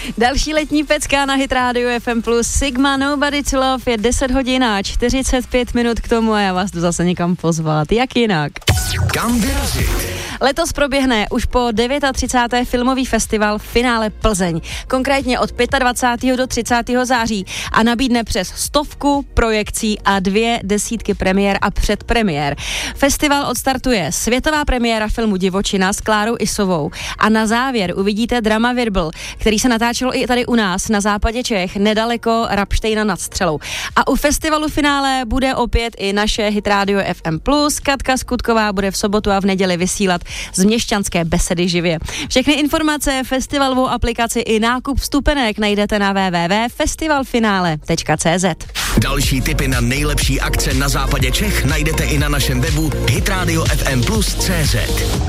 Další letní pecka na Hit Radio FM Plus Sigma Nobody to Love je 10 hodin a 45 minut k tomu a já vás jdu zase někam pozvat. Jak jinak? Kam vyrazit? Letos proběhne už po 39. filmový festival Finále Plzeň. Konkrétně od 25. do 30. září a nabídne přes 100 projekcí a 200 premiér a předpremiér. Festival odstartuje světová premiéra filmu Divočina s Klárou Isovou a na závěr uvidíte drama Virbl, který se natáčelo i tady u nás na západě Čech, nedaleko Rabštejna nad Střelou. A u festivalu Finále bude opět i naše Hit Radio FM Plus. Katka Skutková bude v sobotu a v neděli vysílat z Měšťanské besedy živě. Všechny informace, festivalovou aplikaci i nákup vstupenek najdete na www.festivalfinale.cz. Další tipy na nejlepší akce na západě Čech najdete i na našem webu hitradiofmplus.cz.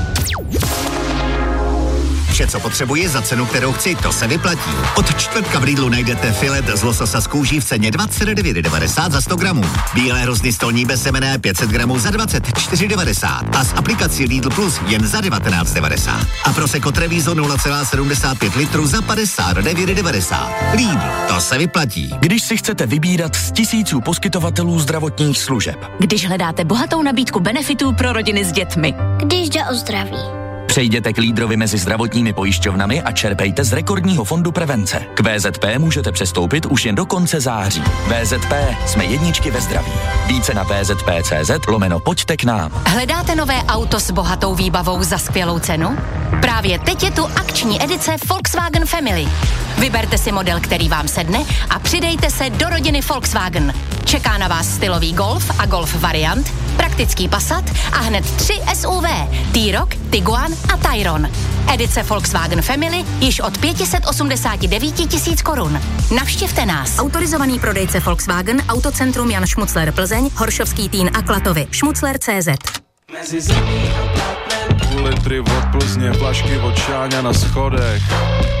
Vše, co potřebuji za cenu, kterou chci, to se vyplatí. Od čtvrtka v Lidlu najdete filet z lososa z kůží v ceně 29,90 za 100 gramů. Bílé hrozny stolní bezsemenné 500 gramů za 24,90 a s aplikací Lidl Plus jen za 19,90. A Prosecco Treviso 0,75 litru za 59,90. Lidl, to se vyplatí. Když si chcete vybírat z tisíců poskytovatelů zdravotních služeb. Když hledáte bohatou nabídku benefitů pro rodiny s dětmi. Když jde o zdraví. Přejděte k lídrovi mezi zdravotními pojišťovnami a čerpejte z rekordního fondu prevence. K VZP můžete přestoupit už jen do konce září. VZP, jsme jedničky ve zdraví. Více na vzp.cz/pojďte k nám. Hledáte nové auto s bohatou výbavou za skvělou cenu? Právě teď je tu akční edice Volkswagen Family. Vyberte si model, který vám sedne a přidejte se do rodiny Volkswagen. Čeká na vás stylový Golf a Golf variant, praktický Passat a hned 3 SUV, T-Roc, Tiguan a Tayron. Edice Volkswagen Family již od 589 000 korun. Navštivte nás. Autorizovaný prodejce Volkswagen, Autocentrum Jan Šmucler Plzeň, Horšovský Týn a Klatovy, Šmucler.cz. Mezi zemí a plátem, půl litry od Plzně, flašky od Šáňa na schodech.